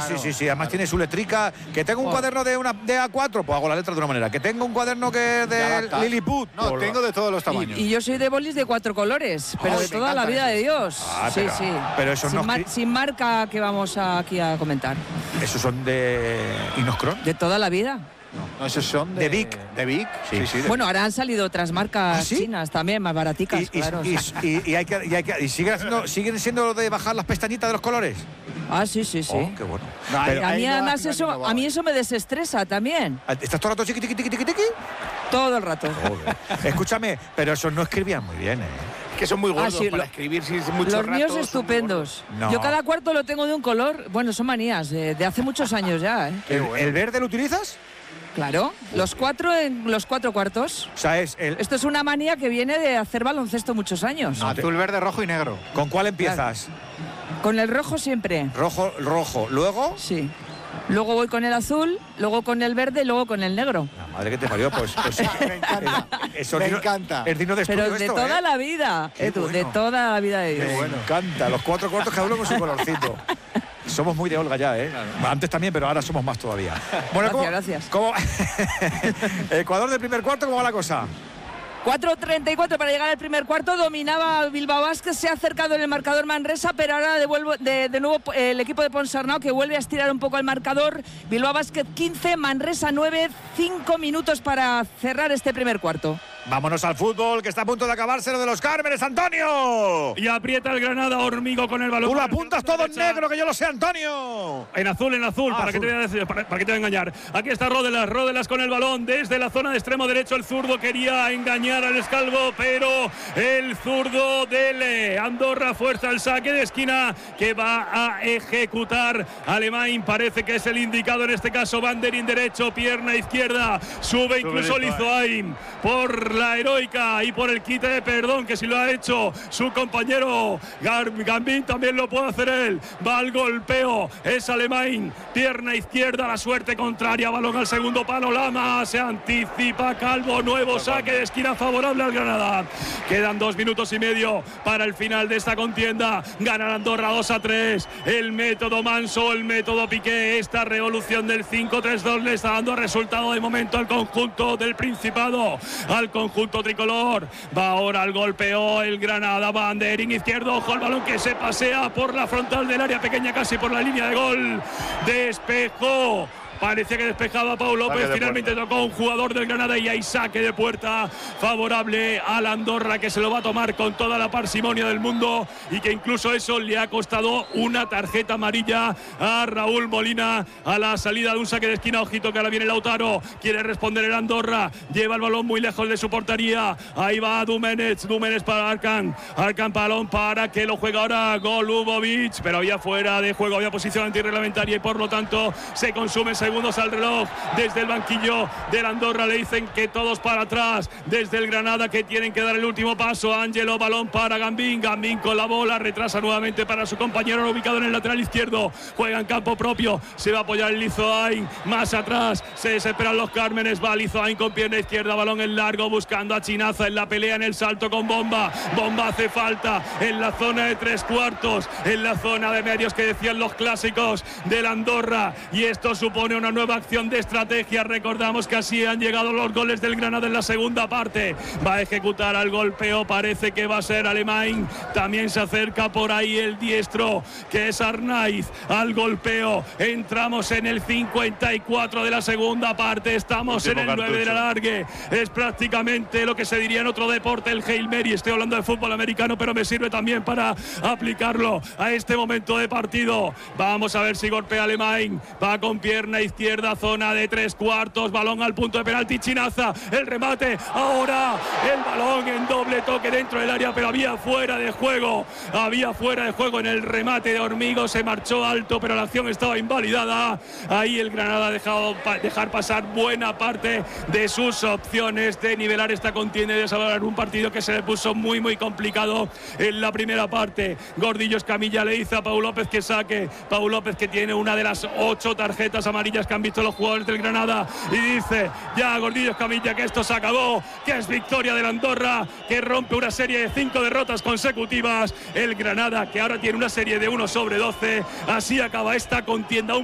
sí. Además tiene su letrica. Que tengo un cuaderno de A4, pues hago la letra de una manera. Que tengo un cuaderno que es de Lilliput. No, tengo de todos los tamaños. Y yo soy de bolis de 4 colores, pero de toda la vida de Dios. Sí. Pero eso sin marca que vamos aquí a comentar. ¿Esos son de Inoscron? De toda la vida. No, esos son de Vic. ¿De Vic? Sí. Bueno, ahora han salido otras marcas chinas también, más baraticas, claro. ¿Y siguen siendo de bajar las pestañitas de los colores? Sí. Oh, qué bueno. A mí además a mí eso me desestresa también. ¿Estás todo el rato tiqui? Todo el rato. Joder. Escúchame, pero esos no escribían muy bien, Que son muy gordos para escribir mucho Los míos estupendos. No. Yo cada cuarto lo tengo de un color. Bueno, son manías de hace muchos años ya. ¿El verde lo utilizas? Claro, los 4 en los 4 cuartos. O sea, Esto es una manía que viene de hacer baloncesto muchos años. Azul, verde, rojo y negro. ¿Con cuál empiezas? Con el rojo siempre. Rojo. ¿Luego? Sí. Luego voy con el azul, luego con el verde y luego con el negro. La madre que te parió, pues me encanta. Me encanta. Es digno de estudio. Pero de toda la vida, Edu, de toda la vida de Dios. Me encanta. Los 4 cuartos cada uno con su colorcito. Somos muy de Olga ya, Claro. Antes también, pero ahora somos más todavía. Bueno, gracias. Ecuador del primer cuarto, ¿cómo va la cosa? 4:34 para llegar al primer cuarto. Dominaba Bilbao Basket, se ha acercado en el marcador Manresa, pero ahora de nuevo el equipo de Ponsarnau que vuelve a estirar un poco el marcador. Bilbao Basket 15, Manresa 9, 5 minutos para cerrar este primer cuarto. Vámonos al fútbol, que está a punto de acabarse lo de los Cármenes, Antonio. Y aprieta el Granada, Hormigo con el balón. Tú lo apuntas todo en negro, que yo lo sé, Antonio. En azul, para que te voy a engañar. Aquí está Rodelas con el balón desde la zona de extremo derecho. El zurdo quería engañar al Escalvo, pero el zurdo del Andorra fuerza el saque de esquina que va a ejecutar Alemán. Parece que es el indicado en este caso. Banderín derecho, pierna izquierda. Sube incluso Lizoain por la heroica y por el quite de perdón que si lo ha hecho su compañero Gambín, también lo puede hacer él. Va al golpeo, es Alemán, pierna izquierda, la suerte contraria, balón al segundo palo, Lama, se anticipa Calvo, nuevo saque de esquina favorable al Granada. Quedan 2 minutos y medio para el final de esta contienda. Gana la Andorra 2-3. El método Manso, el método Piqué, esta revolución del 5-3-2 le está dando resultado de momento al conjunto del Principado, al conjunto tricolor. Va ahora al golpeo el Granada, Banderín izquierdo, ojo al balón que se pasea por la frontal del área pequeña, casi por la línea de gol. Despejó. Parecía que despejaba Pau López, finalmente tocó un jugador del Granada y hay saque de puerta favorable a la Andorra, que se lo va a tomar con toda la parsimonia del mundo y que incluso eso le ha costado una tarjeta amarilla a Raúl Molina a la salida de un saque de esquina. Ojito que ahora viene Lautaro, quiere responder el Andorra, lleva el balón muy lejos de su portería, ahí va Dumenech para Arkan balón para que lo juega ahora Golubovic, pero había fuera de juego, había posición antirreglamentaria y por lo tanto se consume segundos al reloj. Desde el banquillo del Andorra le dicen que todos para atrás, desde el Granada que tienen que dar el último paso. Ángelo, balón para Gambín con la bola, retrasa nuevamente para su compañero ubicado en el lateral izquierdo, juega en campo propio, se va a apoyar el Lizoain, más atrás se desesperan los Cármenes, va Lizoain con pierna izquierda, balón en largo buscando a Chinaza en la pelea, en el salto con Bomba hace falta en la zona de 3 cuartos, en la zona de medios que decían los clásicos del Andorra, y esto supone una nueva acción de estrategia. Recordamos que así han llegado los goles del Granada en la segunda parte. Va a ejecutar al golpeo, parece que va a ser Alemán, también se acerca por ahí el diestro que es Arnaiz al golpeo. Entramos en el 54 de la segunda parte, estamos en el 9 del alargue. Es prácticamente lo que se diría en otro deporte el Hail Mary. Estoy hablando de fútbol americano, pero me sirve también para aplicarlo a este momento de partido. Vamos a ver si golpea Alemán, va con pierna izquierda, zona de 3 cuartos, balón al punto de penalti, Chinaza, el remate, ahora el balón en doble toque dentro del área, pero había fuera de juego en el remate de Hormigo, se marchó alto, pero la acción estaba invalidada. Ahí el Granada ha dejado dejar pasar buena parte de sus opciones de nivelar esta contienda y de salvar un partido que se le puso muy muy complicado en la primera parte. Gordillo Escamilla le dice a Pau López que saque, Pau López que tiene una de las 8 tarjetas amarillas que han visto los jugadores del Granada, y dice ya Gordillo Escamilla que esto se acabó, que es victoria del Andorra, que rompe una serie de 5 derrotas consecutivas. El Granada que ahora tiene una serie de 1/12. Así acaba esta contienda.